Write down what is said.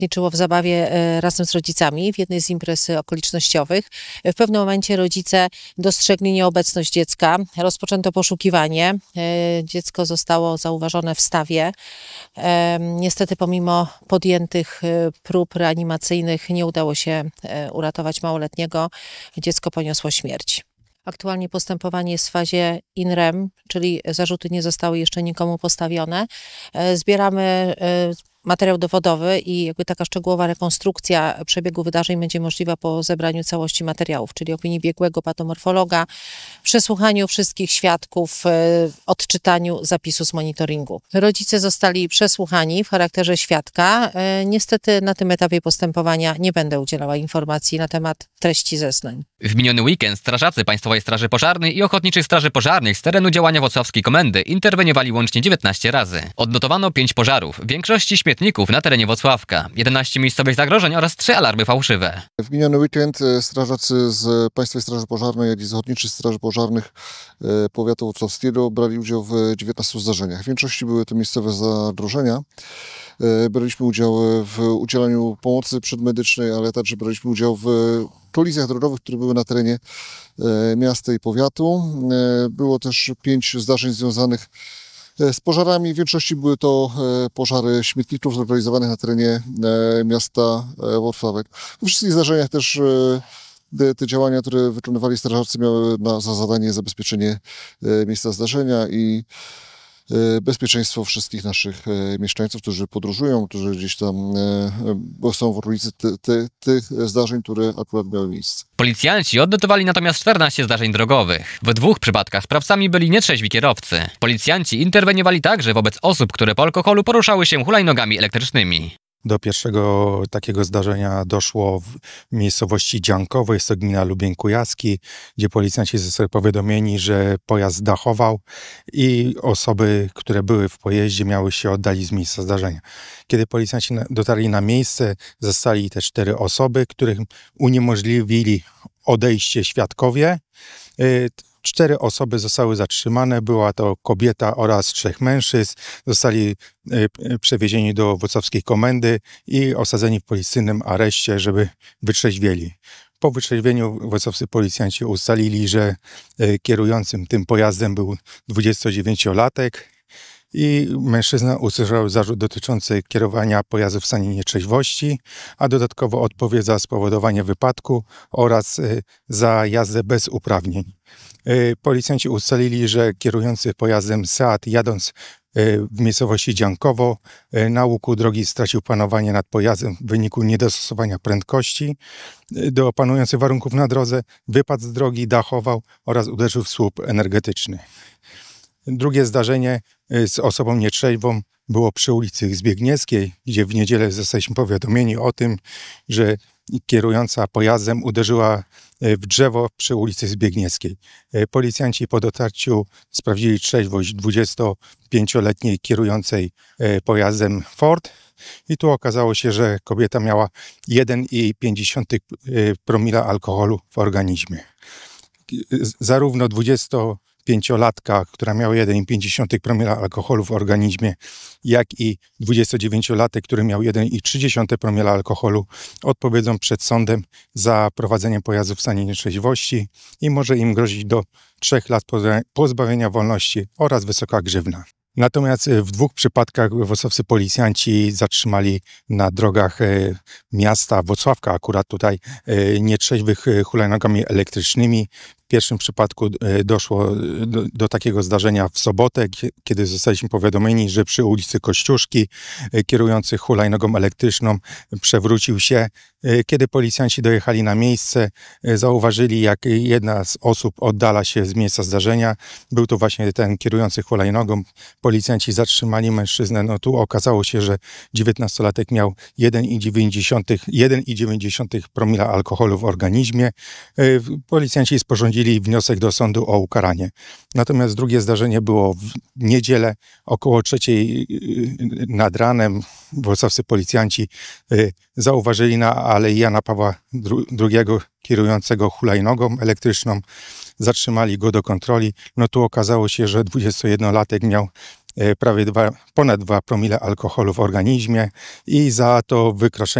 uczestniczyło w zabawie razem z rodzicami w jednej z imprez okolicznościowych. W pewnym momencie rodzice dostrzegli nieobecność dziecka. Rozpoczęto poszukiwanie. Dziecko zostało zauważone w stawie. Niestety pomimo podjętych prób reanimacyjnych nie udało się uratować małoletniego. Dziecko poniosło śmierć. Aktualnie postępowanie jest w fazie in rem, czyli zarzuty nie zostały jeszcze nikomu postawione. Zbieramy materiał dowodowy i jakby taka szczegółowa rekonstrukcja przebiegu wydarzeń będzie możliwa po zebraniu całości materiałów, czyli opinii biegłego patomorfologa, przesłuchaniu wszystkich świadków, odczytaniu zapisu z monitoringu. Rodzice zostali przesłuchani w charakterze świadka. Niestety na tym etapie postępowania nie będę udzielała informacji na temat treści zeznań. W miniony weekend strażacy Państwowej Straży Pożarnej i Ochotniczych Straży Pożarnych z terenu działania Włocławskiej Komendy interweniowali łącznie 19 razy. Odnotowano 5 pożarów, w większości śmietników na terenie Włocławka, 11 miejscowych zagrożeń oraz 3 alarmy fałszywe. W miniony weekend strażacy z Państwowej Straży Pożarnej, jak i z Ochotniczych Straży Pożarnych powiatu włocławskiego brali udział w 19 zdarzeniach. W większości były to miejscowe zagrożenia. Braliśmy udział w udzielaniu pomocy przedmedycznej, ale także braliśmy udział w kolizjach drogowych, które były na terenie miasta i powiatu. Było też 5 zdarzeń związanych z pożarami. W większości były to pożary śmietników zlokalizowanych na terenie miasta Włocławek. We wszystkich zdarzeniach też te działania, które wykonywali strażacy, miały za zadanie zabezpieczenie miejsca zdarzenia i bezpieczeństwo wszystkich naszych mieszkańców, którzy podróżują, którzy gdzieś tam są w okolicy tych zdarzeń, które akurat miały miejsce. Policjanci odnotowali natomiast 14 zdarzeń drogowych. W 2 przypadkach sprawcami byli nietrzeźwi kierowcy. Policjanci interweniowali także wobec osób, które po alkoholu poruszały się hulajnogami elektrycznymi. Do pierwszego takiego zdarzenia doszło w miejscowości Dziankowo, jest to gmina Lubień Kujawski, gdzie policjanci zostali powiadomieni, że pojazd dachował i osoby, które były w pojeździe, miały się oddalić z miejsca zdarzenia. Kiedy policjanci dotarli na miejsce, zastali te 4 osoby, których uniemożliwili odejście świadkowie. 4 osoby zostały zatrzymane, była to kobieta oraz 3 mężczyzn. Zostali przewiezieni do Włocławskiej Komendy i osadzeni w policyjnym areszcie, żeby wytrzeźwieli. Po wytrzeźwieniu włocławscy policjanci ustalili, że kierującym tym pojazdem był 29-latek i mężczyzna usłyszał zarzut dotyczący kierowania pojazdu w stanie nietrzeźwości, a dodatkowo odpowie za spowodowanie wypadku oraz za jazdę bez uprawnień. Policjanci ustalili, że kierujący pojazdem Seat, jadąc w miejscowości Dziankowo na łuku drogi stracił panowanie nad pojazdem w wyniku niedostosowania prędkości do panujących warunków na drodze, wypadł z drogi, dachował oraz uderzył w słup energetyczny. Drugie zdarzenie z osobą nietrzeźwą było przy ulicy Zbiegniewskiej, gdzie w niedzielę zostaliśmy powiadomieni o tym, że kierująca pojazdem uderzyła w drzewo przy ulicy Zbiegniewskiej. Policjanci po dotarciu sprawdzili trzeźwość 25-letniej kierującej pojazdem Ford i tu okazało się, że kobieta miała 1,5 promila alkoholu w organizmie. Zarówno 25-latka, która miała 1,5 promila alkoholu w organizmie, jak i 29-latek, który miał 1,3 promila alkoholu, odpowiedzą przed sądem za prowadzenie pojazdu w stanie nietrzeźwości i może im grozić do 3 lat pozbawienia wolności oraz wysoka grzywna. Natomiast w 2 przypadkach włocławscy policjanci zatrzymali na drogach miasta Włocławka, akurat tutaj nietrzeźwych hulajnogami elektrycznymi. W pierwszym przypadku doszło do takiego zdarzenia w sobotę, kiedy zostaliśmy powiadomieni, że przy ulicy Kościuszki kierujący hulajnogą elektryczną przewrócił się. Kiedy policjanci dojechali na miejsce, zauważyli, jak jedna z osób oddala się z miejsca zdarzenia. Był to właśnie ten kierujący hulajnogą. Policjanci zatrzymali mężczyznę. No tu okazało się, że 19-latek miał 1,9 promila alkoholu w organizmie. Policjanci sporządzili wniosek do sądu o ukaranie. Natomiast drugie zdarzenie było w niedzielę około 3 nad ranem. Włocławscy policjanci zauważyli na Alei Jana Pawła II kierującego hulajnogą elektryczną. Zatrzymali go do kontroli. No tu okazało się, że 21-latek miał ponad 2 promile alkoholu w organizmie i za to wykroczenie